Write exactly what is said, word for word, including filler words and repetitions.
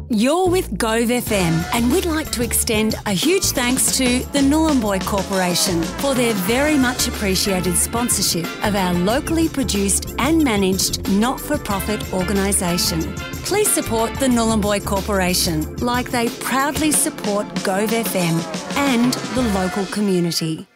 You're with Gove F M, and we'd like to extend a huge thanks to the Nhulunbuy Corporation for their very much appreciated sponsorship of our locally produced and managed not-for-profit organisation. Please support the Nhulunbuy Corporation like they proudly support Gove F M and the local community.